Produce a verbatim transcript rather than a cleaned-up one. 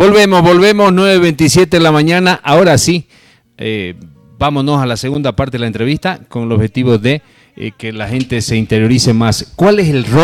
Volvemos, volvemos, nueve veintisiete de la mañana. Ahora sí, eh, vámonos a la segunda parte de la entrevista con el objetivo de eh, que la gente se interiorice más. ¿Cuál es el rol